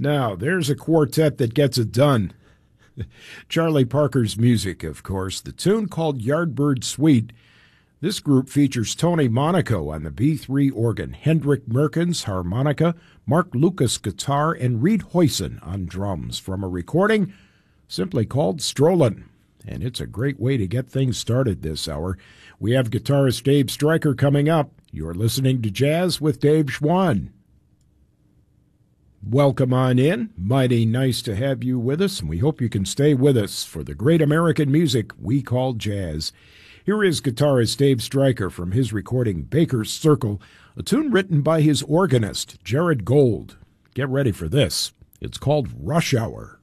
Now, there's a quartet that gets it done. Charlie Parker's music, of course. The tune called Yardbird Suite. This group features Tony Monaco on the B3 organ, Hendrik Merkens harmonica, Mark Lucas guitar, and Reed Hoyson on drums from a recording simply called Strollin'. And it's a great way to get things started this hour. We have guitarist Dave Stryker coming up. You're listening to Jazz with Dave Schwann. Welcome on in. Mighty nice to have you with us, and we hope you can stay with us for the great American music we call jazz. Here is guitarist Dave Stryker from his recording Baker's Circle, a tune written by his organist, Jared Gold. Get ready for this. It's called Rush Hour.